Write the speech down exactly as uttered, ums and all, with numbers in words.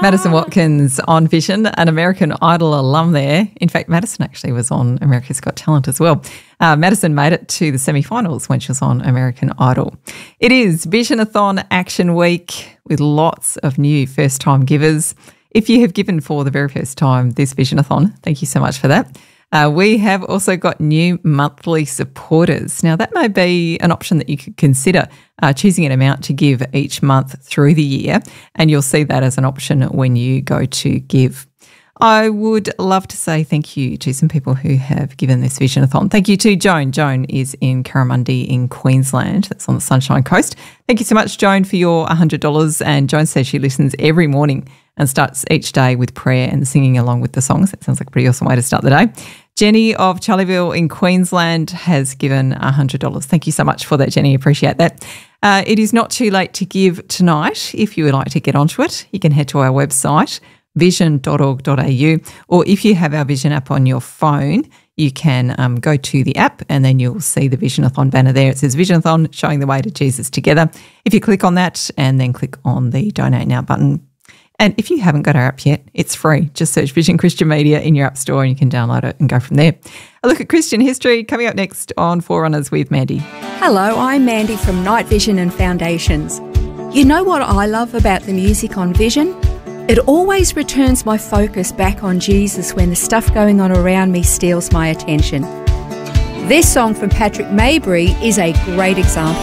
Madison Watkins on Vision, an American Idol alum there. In fact, Madison actually was on America's Got Talent as well. Uh, Madison made it to the semi-finals when she was on American Idol. It is Visionathon Action Week with lots of new first-time givers. If you have given for the very first time this Visionathon, thank you so much for that. Uh, we have also got new monthly supporters. Now, that may be an option that you could consider, uh, choosing an amount to give each month through the year, and you'll see that as an option when you go to give. I would love to say thank you to some people who have given this Visionathon. Thank you to Joan. Joan is in Curramundi in Queensland. That's on the Sunshine Coast. Thank you so much, Joan, for your one hundred dollars. And Joan says she listens every morning and starts each day with prayer and singing along with the songs. That sounds like a pretty awesome way to start the day. Jenny of Charleville in Queensland has given one hundred dollars. Thank you so much for that, Jenny. Appreciate that. Uh, it is not too late to give tonight. If you would like to get onto it, you can head to our website, vision dot org dot a u, or if you have our Vision app on your phone, you can um, go to the app and then you'll see the Visionathon banner there. It says Visionathon, showing the way to Jesus together. If you click on that and then click on the Donate Now button. And if you haven't got our app yet, it's free. Just search Vision Christian Media in your app store and you can download it and go from there. A look at Christian history coming up next on Forerunners with Mandy. Hello, I'm Mandy from Night Vision and Foundations. You know what I love about the music on Vision? It always returns my focus back on Jesus when the stuff going on around me steals my attention. This song from Patrick Maybury is a great example.